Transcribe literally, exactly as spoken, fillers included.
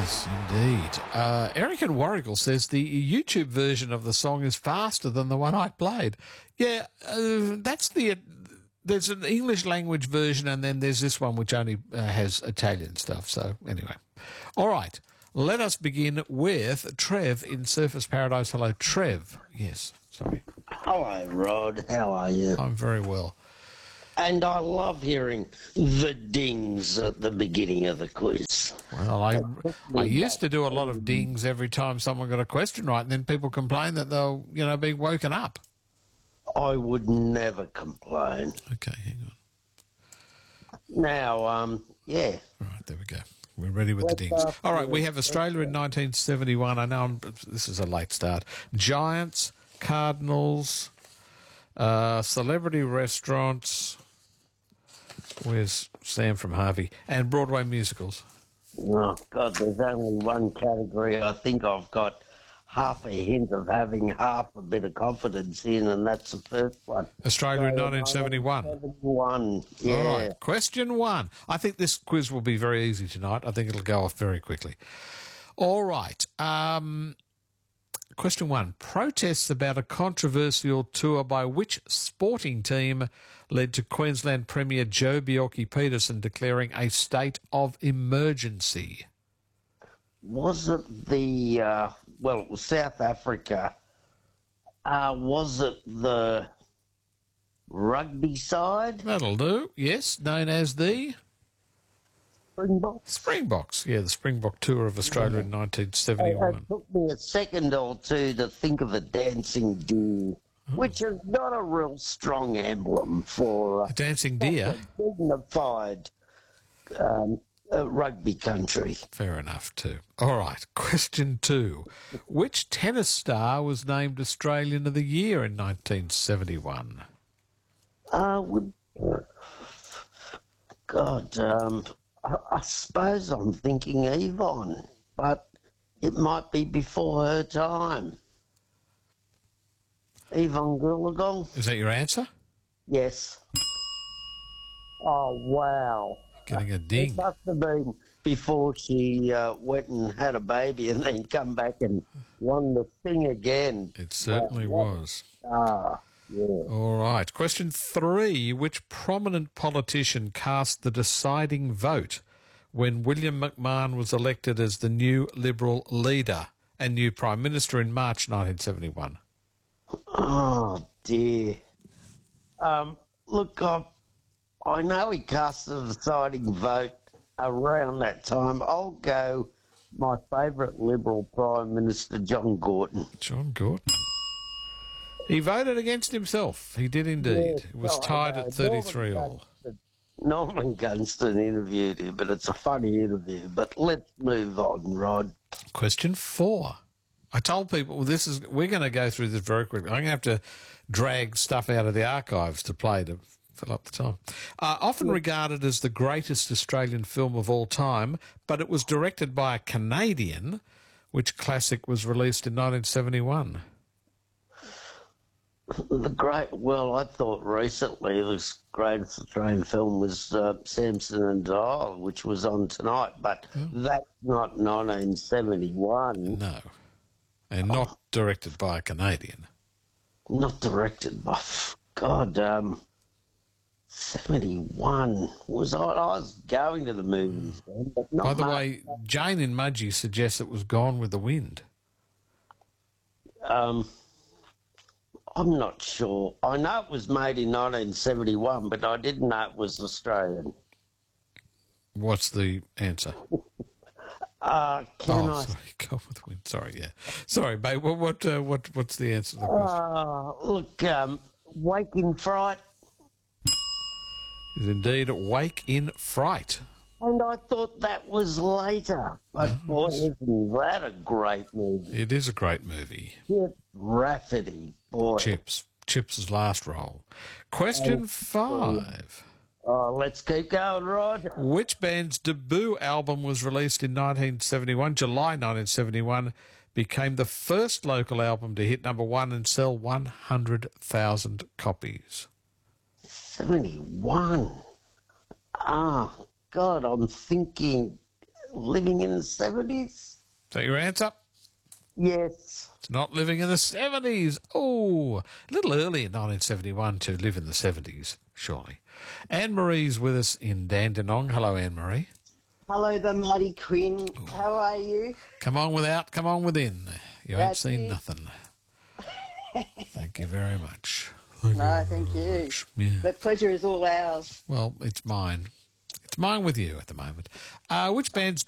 Yes, indeed. Uh, Eric and Warrigal says the YouTube version of the song is faster than the one I played. Yeah, uh, that's the... There's an English language version, and then there's this one which only uh, has Italian stuff. So anyway. All right. Let us begin with Trev in Surfers Paradise. Hello, Trev. Yes, sorry. Hello, Rod. How are you? I'm very well. And I love hearing the dings at the beginning of the quiz. Well, I I used to do a lot of dings every time someone got a question right, and then people complain that they'll, you know, be woken up. I would never complain. Okay, hang on. Now, um, yeah. All right, there we go. We're ready with the dings. All right, we have Australia in nineteen seventy-one. I know I'm, this is a late start. Giants, Cardinals, uh, celebrity restaurants. Where's Sam from Harvey? And Broadway musicals. Oh, God, there's only one category I think I've got half a hint of having half a bit of confidence in, and that's the first one. Australia in nineteen seventy-one. seventy-one, yeah. All right, question one. I think this quiz will be very easy tonight. I think it'll go off very quickly. All right. Um, question one. Protests about a controversial tour by which sporting team led to Queensland Premier Joe Bjelke-Petersen declaring a state of emergency? Was it the, uh, well, it was South Africa. Uh, was it the rugby side? That'll do. Yes, known as the Springboks? Springboks. Yeah, the Springbok tour of Australia yeah. in nineteen seventy-one. It took me a second or two to think of a dancing deer, oh. which is not a real strong emblem for uh, a dancing deer. A dignified um, uh, rugby country. Fair enough, too. All right, question two. Which tennis star was named Australian of the Year in nineteen seventy-one? Uh, would, God, um, I, I suppose I'm thinking Yvonne, but it might be before her time. Yvonne Goolagong? Is that your answer? Yes. Oh, wow. Getting a ding. It must have been before she uh, went and had a baby and then come back and won the thing again. It certainly wow. was. Ah, yeah. All right. Question three. Which prominent politician cast the deciding vote when William McMahon was elected as the new Liberal leader and new Prime Minister in March nineteen seventy-one? Oh, dear. Um, look, I, I know he cast the deciding vote around that time. I'll go my favourite Liberal Prime Minister, John Gorton. John Gorton. He voted against himself. He did indeed. Yes, it was no, tied at thirty-three all. Norman Gunston interviewed him, but it's a funny interview. But let's move on, Rod. Question four. I told people well, this is we're going to go through this very quickly. I'm going to have to drag stuff out of the archives to play to fill up the time. Uh, often regarded as the greatest Australian film of all time, but it was directed by a Canadian. Which classic was released in nineteen seventy-one? The great, well, I thought recently the greatest Australian film was uh, Samson and Delilah, which was on tonight, but oh. that's not nineteen seventy-one. No, and not oh. directed by a Canadian. Not directed by, God, um, seventy-one. Was I, I was going to the movies then, but not By the much. way, Jane in Mudgee suggests it was Gone with the Wind. Um... I'm not sure. I know it was made in nineteen seventy-one, but I didn't know it was Australian. What's the answer? uh, can oh, I... sorry, go with the wind. Sorry, yeah. Sorry, mate. What, what, uh, what, what's the answer to the question? Uh, look, um, Wake in Fright. Is indeed Wake in Fright. And I thought that was later. But oh, boy, isn't that a great movie? It is a great movie. Chip Rafferty, boy. Chips. Chips' last role. Question oh, five. Oh, let's keep going, Rod. Which band's debut album was released in nineteen seventy-one, July nineteen seventy-one, became the first local album to hit number one and sell one hundred thousand copies? seventy-one. Ah, God, I'm thinking living in the seventies. Is that your answer? Yes. It's not living in the seventies. Oh, a little early in nineteen seventy-one to live in the seventies, surely. Anne-Marie's with us in Dandenong. Hello, Anne-Marie. Hello, the mighty Quinn. How are you? Come on without, come on within. You ain't That's seen it. nothing. Thank you very much. Thank No, you thank very you. much. Yeah. The pleasure is all ours. Well, it's mine. It's mine with you at the moment. Uh, which band's